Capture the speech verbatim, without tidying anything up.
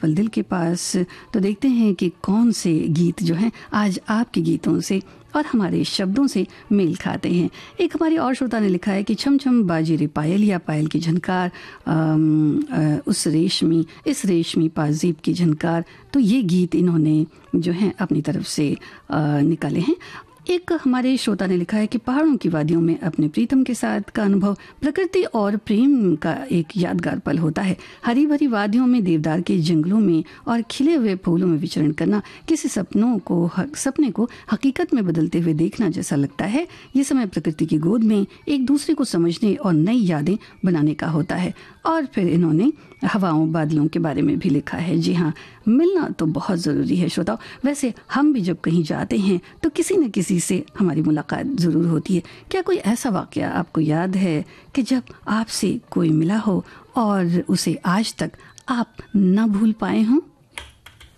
पल दिल के पास। तो देखते हैं कि कौन से गीत जो हैं आज आपके गीतों से और हमारे शब्दों से मेल खाते हैं। एक हमारी और श्रोता ने लिखा है कि छम छम बाजी रे पायल या पायल की झनकार, आम, आ, उस रेशमी इस रेशमी पाजीब की झनकार। तो ये गीत इन्होंने जो है अपनी तरफ से आ, निकाले हैं। एक हमारे श्रोता ने लिखा है कि पहाड़ों की वादियों में अपने प्रीतम के साथ का अनुभव प्रकृति और प्रेम का एक यादगार पल होता है। हरी भरी वादियों में, देवदार के जंगलों में और खिले हुए फूलों में विचरण करना किसी सपनों को सपने को हकीकत में बदलते हुए देखना जैसा लगता है। ये समय प्रकृति की गोद में एक दूसरे को समझने और नई यादें बनाने का होता है। और फिर इन्होंने हवाओं बादलों के बारे में भी लिखा है। जी हाँ, मिलना तो बहुत ज़रूरी है श्रोताओं। वैसे हम भी जब कहीं जाते हैं तो किसी न किसी से हमारी मुलाकात ज़रूर होती है। क्या कोई ऐसा वाक़या आपको याद है कि जब आपसे कोई मिला हो और उसे आज तक आप न भूल पाए हों?